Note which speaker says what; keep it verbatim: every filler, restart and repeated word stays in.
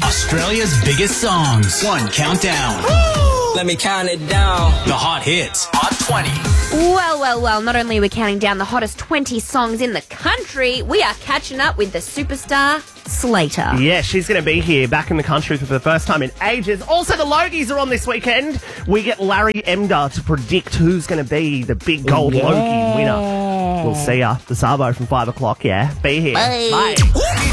Speaker 1: Australia's biggest songs. One countdown.
Speaker 2: Let me count it down.
Speaker 1: The hot hits. Hot twenty.
Speaker 3: Well, well, well, not only are we counting down the hottest twenty songs in the country, we are catching up with the superstar Slater.
Speaker 4: Yeah, she's going to be here back in the country for the first time in ages. Also, the Logies are on this weekend. We get Larry Emder to predict who's going to be the big gold
Speaker 3: Yeah.
Speaker 4: Logie winner. We'll see ya. The Sabo from five o'clock, yeah. Be here.
Speaker 3: Bye.
Speaker 4: Bye.